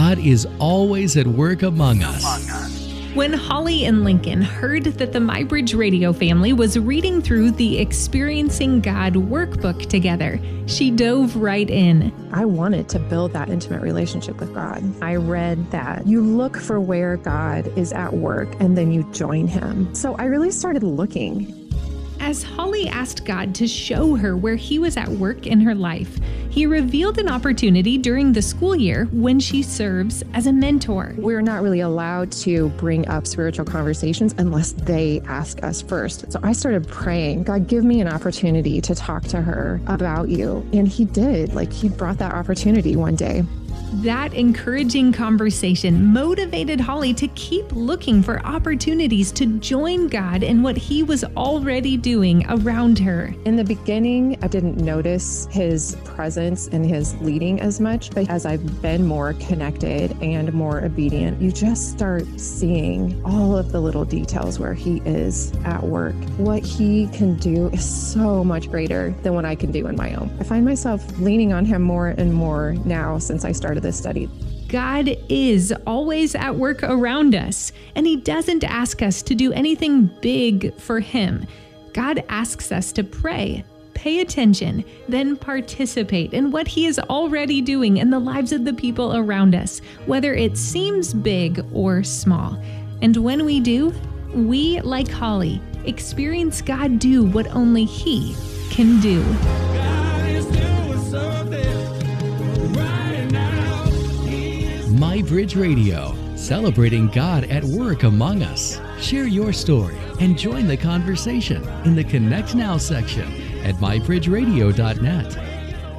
God is always at work among us. When Holly and Lincoln heard that the MyBridge Radio family was reading through the Experiencing God workbook together, she dove right in. I wanted to build that intimate relationship with God. I read that you look for where God is at work and then you join him. So I really started looking. As Holly asked God to show her where he was at work in her life, he revealed an opportunity during the school year when she serves as a mentor. We're not really allowed to bring up spiritual conversations unless they ask us first. So I started praying, God, give me an opportunity to talk to her about you. And he did. He brought that opportunity one day. That encouraging conversation motivated Holly to keep looking for opportunities to join God in what he was already doing around her. In the beginning, I didn't notice his presence and his leading as much, but as I've been more connected and more obedient, you just start seeing all of the little details where he is at work. What he can do is so much greater than what I can do on my own. I find myself leaning on him more and more now since I started this study. God is always at work around us, and he doesn't ask us to do anything big for him. God asks us to pray, pay attention, then participate in what he is already doing in the lives of the people around us, whether it seems big or small. And when we do, we, like Holly, experience God do what only he can do. MyBridge Radio, celebrating God at work among us. Share your story and join the conversation in the Connect Now section at mybridgeradio.net.